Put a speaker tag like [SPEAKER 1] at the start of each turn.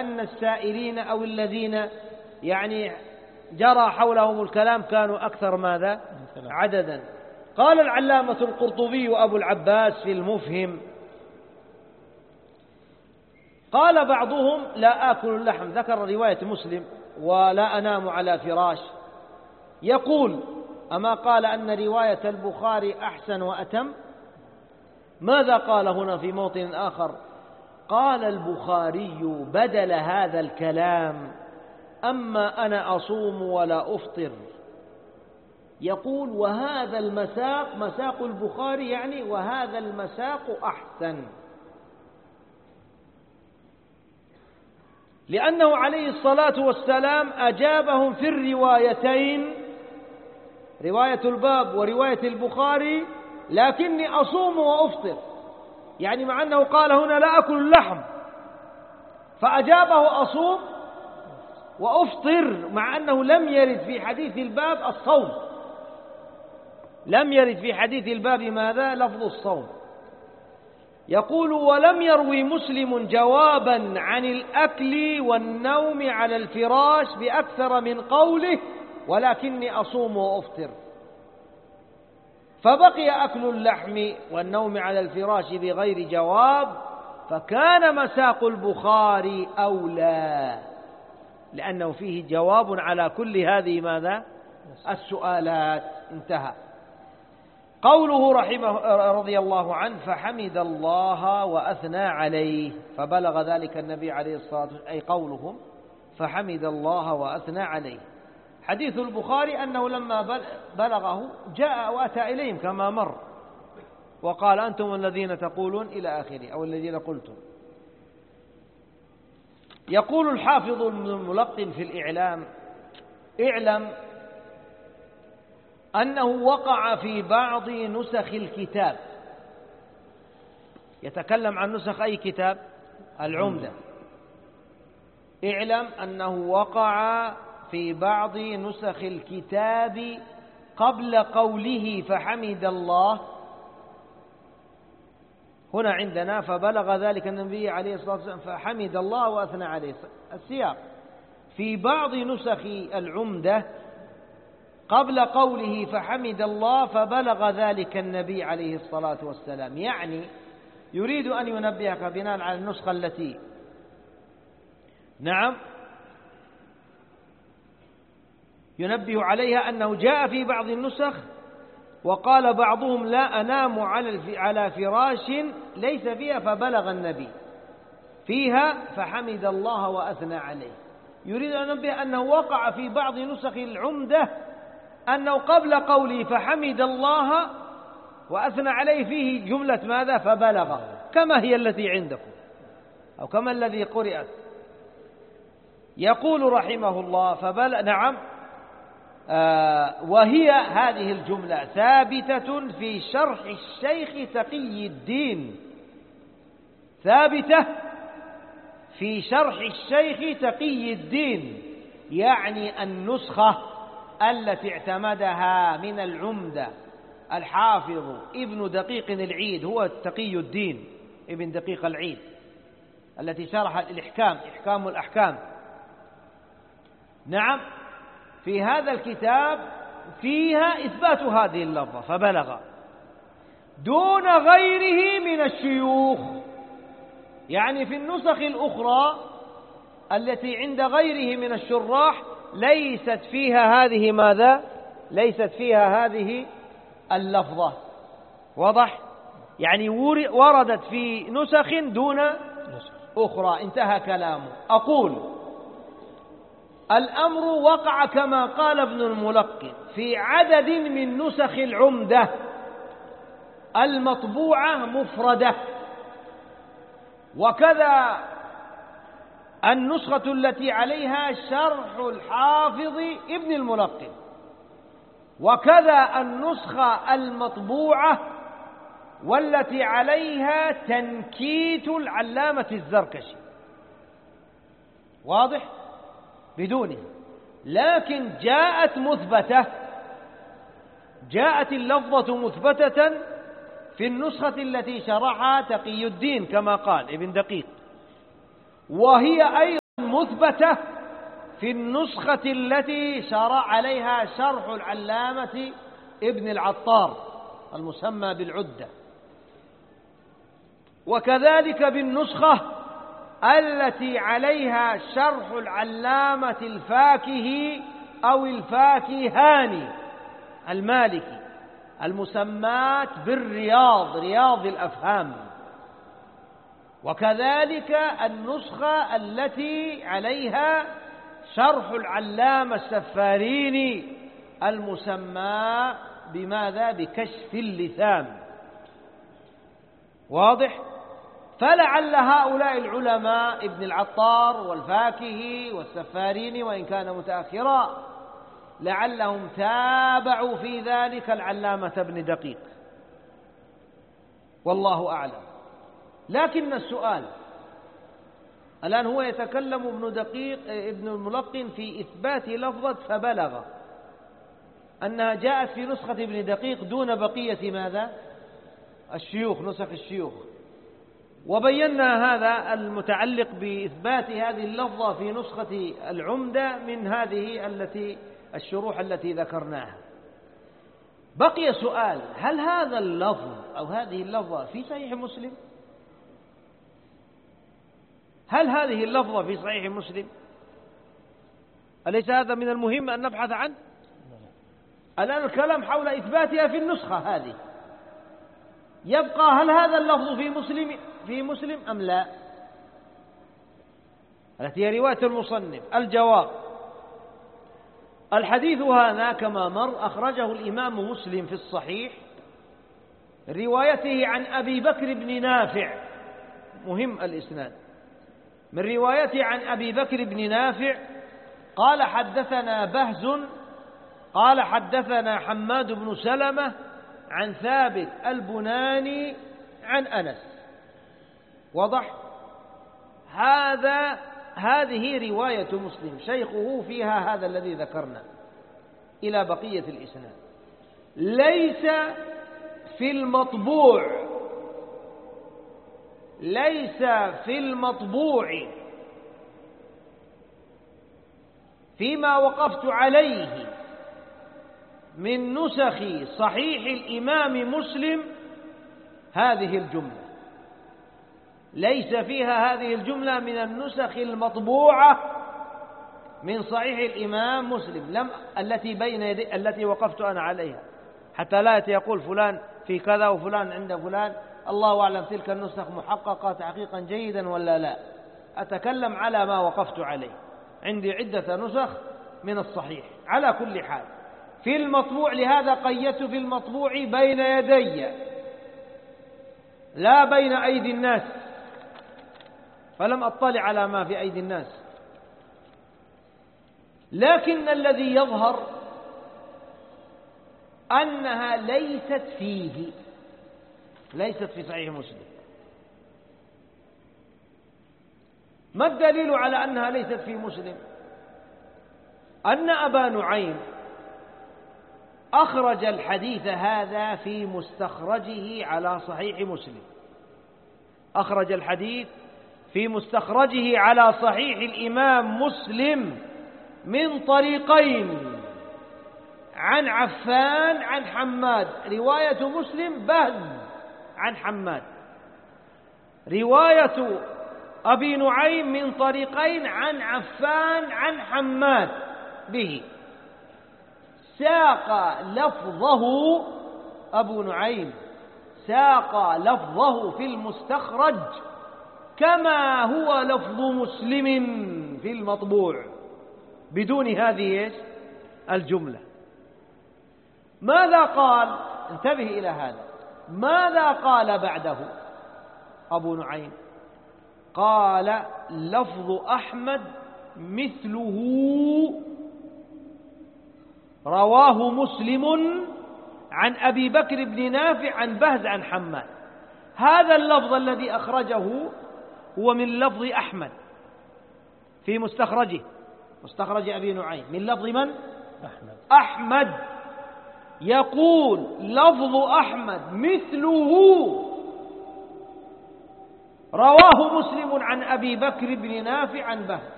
[SPEAKER 1] أن السائلين أو الذين يعني جرى حولهم الكلام كانوا أكثر ماذا؟ عددا. قال العلامة القرطبي أبو العباس في المفهم: قال بعضهم: لا آكل اللحم، ذكر رواية مسلم: ولا أنام على فراش. يقول: أما قال أن رواية البخاري أحسن وأتم؟ ماذا قال هنا في موطن آخر؟ قال البخاري بدل هذا الكلام: أما أنا أصوم ولا أفطر. يقول: وهذا المساق، مساق البخاري يعني، وهذا المساق أحسن، لأنه عليه الصلاة والسلام أجابهم في الروايتين، رواية الباب ورواية البخاري: لكني أصوم وأفطر. يعني مع أنه قال هنا لا أكل اللحم، فأجابه أصوم وأفطر، مع أنه لم يرد في حديث الباب الصوم، لم يرد في حديث الباب ماذا؟ لفظ الصوم. يقول: ولم يروي مسلم جوابا عن الأكل والنوم على الفراش بأكثر من قوله: ولكني أصوم وأفطر. فبقي أكل اللحم والنوم على الفراش بغير جواب، فكان مساق البخاري أولى، لأنه فيه جواب على كل هذه ماذا؟ السؤالات. انتهى. قوله رحمه رضي الله عنه: فحمد الله وأثنى عليه، فبلغ ذلك النبي عليه الصلاة والسلام، أي قولهم فحمد الله وأثنى عليه. حديث البخاري أنه لما بلغه جاء وأتى إليهم كما مر، وقال: أنتم الذين تقولون إلى آخره، أو الذين قلتم. يقول الحافظ ابن الملقن في الإعلام: اعلم أنه وقع في بعض نسخ الكتاب، يتكلم عن نسخ أي كتاب؟ العمدة. اعلم أنه وقع في بعض نسخ الكتاب قبل قوله فحمد الله. هنا عندنا فبلغ ذلك النبي عليه الصلاة والسلام فحمد الله وأثنى عليه، السياق في بعض نسخ العمدة قبل قوله فحمد الله فبلغ ذلك النبي عليه الصلاة والسلام. يعني يريد أن ينبهك بناء على النسخة التي ينبه عليها أنه جاء في بعض النسخ وقال بعضهم: لا أنام على فراش ليس فيها فبلغ النبي، فيها فحمد الله وأثنى عليه. يريد أن ينبه أنه وقع في بعض نسخ العمدة أنه قبل قوله فحمد الله وأثنى عليه فيه جملة ماذا؟ فبلغ، كما هي التي عندكم أو كما الذي قرأت. يقول رحمه الله وهي هذه الجملة ثابتة في شرح الشيخ تقي الدين، ثابتة في شرح الشيخ تقي الدين، يعني النسخة التي اعتمدها من العمدة الحافظ ابن دقيق العيد، هو تقي الدين ابن دقيق العيد، التي شرح الإحكام، إحكام الأحكام. نعم، في هذا الكتاب فيها إثبات هذه اللفظة فبلغ، دون غيره من الشيوخ. يعني في النسخ الأخرى التي عند غيره من الشراح ليست فيها هذه ماذا؟ ليست فيها هذه اللفظة. واضح؟ يعني وردت في نسخ دون أخرى. انتهى كلامه. أقول: الأمر وقع كما قال ابن الملقن في عدد من نسخ العمدة المطبوعة مفردة، وكذا النسخة التي عليها شرح الحافظ ابن الملقن، وكذا النسخة المطبوعة والتي عليها تنكيت العلامة الزركشي. واضح؟ بدونه، لكن جاءت مثبتة، جاءت اللفظة مثبتة في النسخة التي شرحها تقي الدين كما قال ابن دقيق، وهي أيضا المثبتة في النسخة التي شرع عليها شرح العلامة ابن العطار المسمى بالعدة، وكذلك بالنسخة التي عليها شرح العلامة الفاكهي أو الفاكهاني المالكي المسمات بالرياض، رياض الأفهام، وكذلك النسخة التي عليها شرح العلامة السفاريني المسمى بماذا؟ بكشف اللثام. واضح؟ فلعل هؤلاء العلماء ابن العطار والفاكهي والسفاريني وإن كان متأخرا لعلهم تابعوا في ذلك العلامة ابن دقيق، والله أعلم. لكن السؤال الآن هو يتكلم ابن دقيق ابن الملقن في إثبات لفظة فبلغ أنها جاءت في نسخة ابن دقيق دون بقية ماذا؟ الشيوخ، نسخ الشيوخ، وبينا هذا المتعلق بإثبات هذه اللفظة في نسخة العمدة من هذه الشروح التي ذكرناها. بقي سؤال: هل هذا اللفظ أو هذه اللفظة في صحيح مسلم؟ هل هذه اللفظة في صحيح مسلم؟ أليس هذا من المهم أن نبحث عنه؟ الآن الكلام حول إثباتها في النسخة هذه، يبقى هل هذا اللفظ في مسلم أم لا؟ التي هي رواية المصنف. الجواب: الحديث هذا كما مر أخرجه الإمام مسلم في الصحيح روايته عن أبي بكر بن نافع، مهم الإسناد، من روايته عن أبي بكر بن نافع قال حدثنا بهز قال حدثنا حماد بن سلمة عن ثابت البناني عن أنس. وضح؟ هذه رواية مسلم، شيخه فيها هذا الذي ذكرنا إلى بقية الإسناد. ليس في المطبوع فيما وقفت عليه من نسخ صحيح الإمام مسلم هذه الجملة، ليس فيها هذه الجملة من النسخ المطبوعة من صحيح الإمام مسلم التي بين يدي التي وقفت أنا عليها، حتى لا يقول فلان في كذا وفلان عند فلان، الله أعلم تلك النسخ محققة تحقيقا جيدا ولا لا. أتكلم على ما وقفت عليه، عندي عدة نسخ من الصحيح. على كل حال في المطبوع، لهذا قيدت في المطبوع بين يدي لا بين أيدي الناس، فلم أطلع على ما في أيدي الناس. لكن الذي يظهر أنها ليست في صحيح مسلم. ما الدليل على أنها ليست في مسلم؟ أن أبا نعيم أخرج الحديث هذا في مستخرجه على صحيح مسلم، أخرج الحديث في مستخرجه على صحيح الإمام مسلم من طريقين عن عفان عن حماد. رواية مسلم بهز عن حماد، رواية أبي نعيم من طريقين عن عفان عن حماد به. ساق لفظه أبو نعيم، ساق لفظه في المستخرج كما هو لفظ مسلم في المطبوع بدون هذه الجملة. ماذا قال؟ انتبه إلى هذا. ماذا قال بعده أبو نعيم؟ قال: لفظ أحمد مثله رواه مسلم عن أبي بكر بن نافع عن بهز عن حماد. هذا اللفظ الذي أخرجه هو من لفظ أحمد في مستخرجه، مستخرج أبي نعيم، من لفظ من؟ أحمد. يقول لفظ أحمد مثله رواه مسلم عن أبي بكر بن نافع عن بهز.